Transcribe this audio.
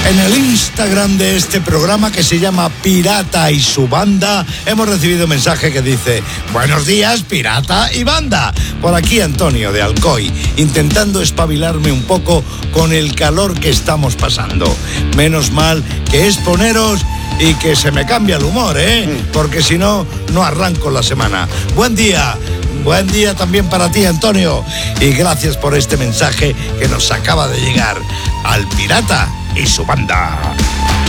En el Instagram de este programa, que se llama Pirata y su banda, hemos recibido un mensaje que dice: buenos días, Pirata y banda. Por aquí Antonio de Alcoy, intentando espabilarme un poco con el calor que estamos pasando. Menos mal que es poneros y que se me cambia el humor, porque si no, no arranco la semana. Buen día también para ti, Antonio, y gracias por este mensaje que nos acaba de llegar al Pirata y su banda.